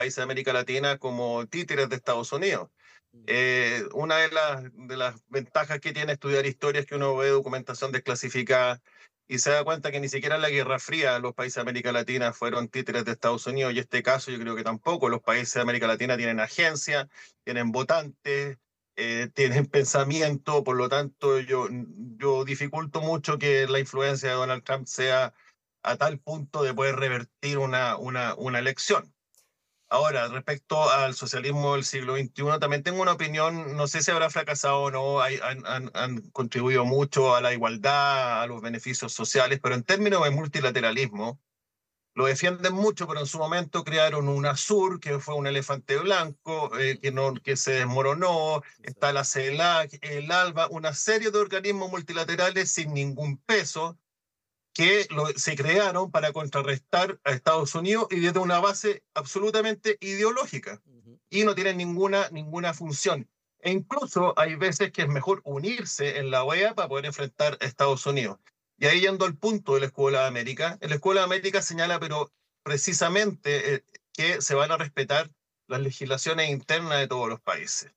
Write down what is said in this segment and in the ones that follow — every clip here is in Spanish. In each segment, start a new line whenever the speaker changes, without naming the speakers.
países de América Latina como títeres de Estados Unidos. Una de las ventajas que tiene estudiar historia es que uno ve documentación desclasificada y se da cuenta que ni siquiera en la Guerra Fría los países de América Latina fueron títeres de Estados Unidos, y en este caso yo creo que tampoco. Los países de América Latina tienen agencias, tienen votantes, tienen pensamiento. Por lo tanto yo dificulto mucho que la influencia de Donald Trump sea a tal punto de poder revertir una elección. Ahora, respecto al socialismo del siglo XXI, también tengo una opinión. No sé si habrá fracasado o no. Han contribuido mucho a la igualdad, a los beneficios sociales, pero en términos de multilateralismo, lo defienden mucho, pero en su momento crearon UNASUR, que fue un elefante blanco, que se desmoronó. Está la CELAC, el ALBA, una serie de organismos multilaterales sin ningún peso que se crearon para contrarrestar a Estados Unidos y desde una base absolutamente ideológica, y no tienen ninguna función. E incluso hay veces que es mejor unirse en la OEA para poder enfrentar a Estados Unidos. Y ahí, yendo al punto de la Escuela de América, la Escuela de América señala, pero precisamente, que se van a respetar las legislaciones internas de todos los países.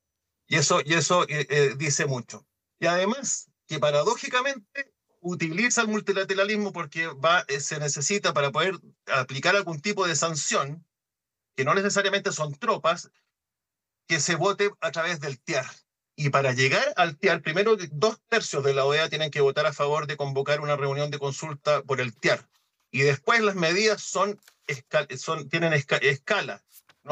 Y eso dice mucho. Y además, que paradójicamente utiliza el multilateralismo porque se necesita, para poder aplicar algún tipo de sanción, que no necesariamente son tropas, que se vote a través del TIAR. Y para llegar al TIAR, primero 2/3 de la OEA tienen que votar a favor de convocar una reunión de consulta por el TIAR. Y después las medidas tienen escala.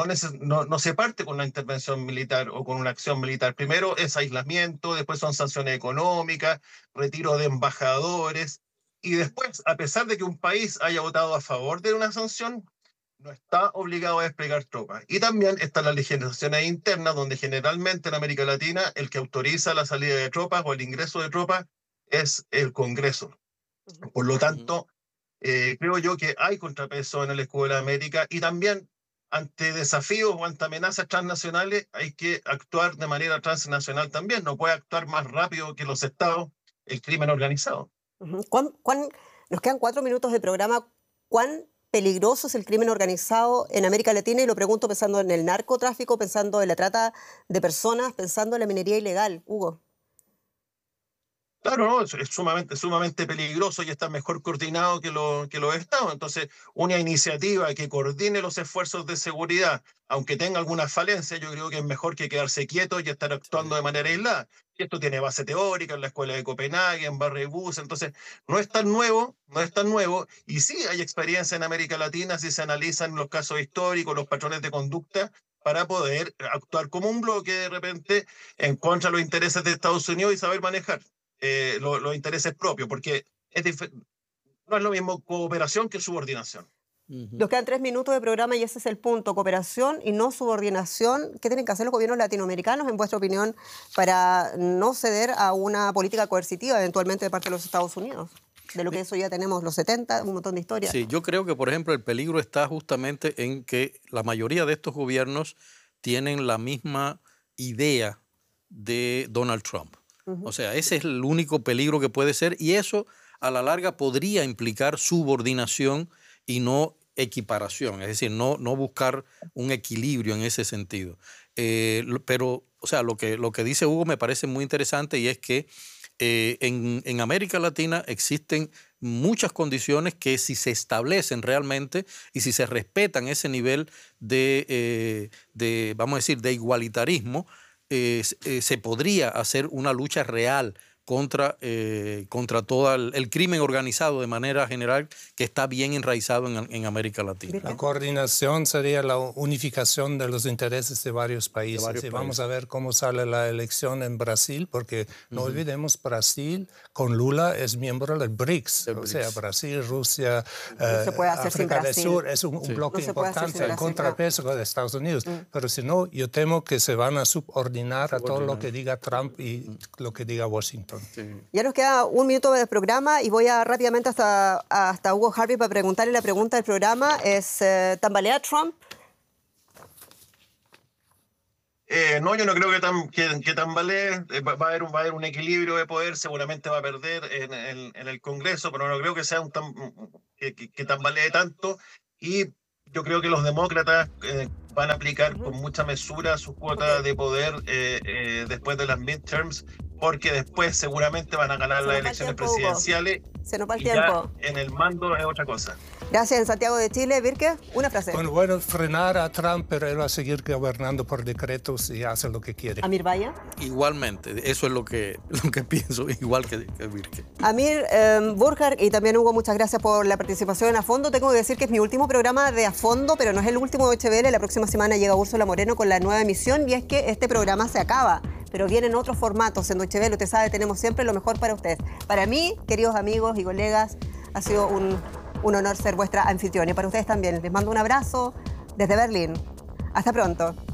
No se parte con una intervención militar o con una acción militar. Primero es aislamiento, después son sanciones económicas, retiro de embajadores, y después, a pesar de que un país haya votado a favor de una sanción, no está obligado a desplegar tropas. Y también están las legislaciones internas, donde generalmente en América Latina el que autoriza la salida de tropas o el ingreso de tropas es el Congreso. Por lo tanto, creo yo que hay contrapeso en la Escuela de América, y también ante desafíos o ante amenazas transnacionales hay que actuar de manera transnacional también. No puede actuar más rápido que los estados el crimen organizado.
Ujú. Nos quedan 4 minutos de programa. ¿Cuán peligroso es el crimen organizado en América Latina? Y lo pregunto pensando en el narcotráfico, pensando en la trata de personas, pensando en la minería ilegal. Hugo.
Claro, no, es sumamente peligroso, y está mejor coordinado que los estados. Entonces, una iniciativa que coordine los esfuerzos de seguridad, aunque tenga algunas falencias, yo creo que es mejor que quedarse quieto y estar actuando de manera aislada. Y esto tiene base teórica en la escuela de Copenhague, en Barrebus. Entonces, no es tan nuevo, no es tan nuevo. Y sí hay experiencia en América Latina si se analizan los casos históricos, los patrones de conducta, para poder actuar como un bloque de repente en contra de los intereses de Estados Unidos y saber manejar los intereses propios, porque no es lo mismo cooperación que subordinación.
Nos quedan 3 minutos de programa y ese es el punto: cooperación y no subordinación. ¿Qué tienen que hacer los gobiernos latinoamericanos, en vuestra opinión, para no ceder a una política coercitiva eventualmente de parte de los Estados Unidos? De lo que eso ya tenemos los 70, un montón de historias.
Sí, yo creo que, por ejemplo, el peligro está justamente en que la mayoría de estos gobiernos tienen la misma idea de Donald Trump. O sea, ese es el único peligro que puede ser, y eso a la larga podría implicar subordinación y no equiparación, es decir, no buscar un equilibrio en ese sentido. Pero, o sea, lo que dice Hugo me parece muy interesante, y es que en América Latina existen muchas condiciones que, si se establecen realmente y si se respetan ese nivel vamos a decir, de igualitarismo, se podría hacer una lucha real contra todo el crimen organizado de manera general, que está bien enraizado en América Latina.
La coordinación sería la unificación de los intereses de varios países. Vamos a ver cómo sale la elección en Brasil, porque no olvidemos, Brasil con Lula es miembro del BRICS. O sea, Brasil, Rusia, África del Sur es un bloque importante, el contrapeso de Estados Unidos. Pero si no, yo temo que se van a subordinar a todo lo que diga Trump y lo que diga Washington.
Sí. Ya nos queda 1 minuto de programa y voy rápidamente hasta Hugo Harvey para preguntarle la pregunta del programa. ¿Tambalea Trump?
No, yo no creo que tambalee. Va a haber un equilibrio de poder. Seguramente va a perder en el Congreso, pero no creo que sea que tambalee tanto. Y yo creo que los demócratas van a aplicar con mucha mesura su cuota de poder después de las midterms, porque después seguramente van a ganar las elecciones presidenciales.
Se nos va el
y
tiempo.
Ya en el mando es otra cosa.
Gracias, en Santiago de Chile. Virke, una frase.
Bueno, frenar a Trump, pero él va a seguir gobernando por decretos y hace lo que quiere.
Amir Vaya.
Igualmente, eso es lo que pienso, igual que Virke.
Amir, Burkhard y también Hugo, muchas gracias por la participación en A Fondo. Tengo que decir que es mi último programa de A Fondo, pero no es el último de HBL. La próxima semana llega Úrsula Moreno con la nueva emisión y es que este programa se acaba, pero vienen otros formatos en Deutsche Welle. Usted sabe, tenemos siempre lo mejor para ustedes. Para mí, queridos amigos y colegas, ha sido un honor ser vuestra anfitriona y para ustedes también. Les mando un abrazo desde Berlín. Hasta pronto.